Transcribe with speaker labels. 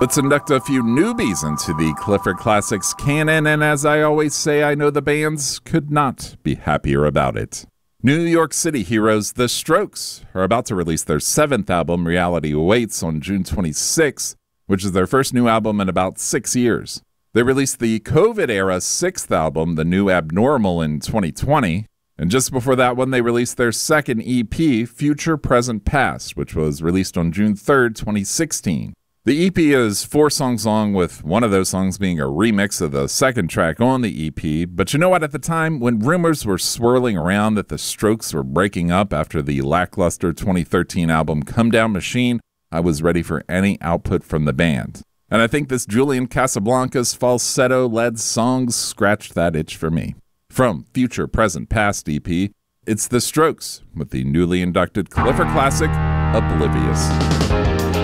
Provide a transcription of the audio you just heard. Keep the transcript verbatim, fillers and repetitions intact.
Speaker 1: Let's induct a few newbies into the Clifford Classics canon, and as I always say, I know the bands could not be happier about it. New York City heroes The Strokes are about to release their seventh album, Reality Awaits, on June twenty-sixth, which is their first new album in about six years. They released the COVID-era sixth album, The New Abnormal, in twenty twenty, and just before that one, they released their second E P, Future, Present, Past, which was released on June third, twenty sixteen. The E P is four songs long, with one of those songs being a remix of the second track on the E P. But you know what? At the time, when rumors were swirling around that the Strokes were breaking up after the lackluster twenty thirteen album Come Down Machine, I was ready for any output from the band. And I think this Julian Casablancas falsetto-led songs scratched that itch for me. From Future, Present, Past E P, it's The Strokes with the newly inducted Clifford classic, Oblivious.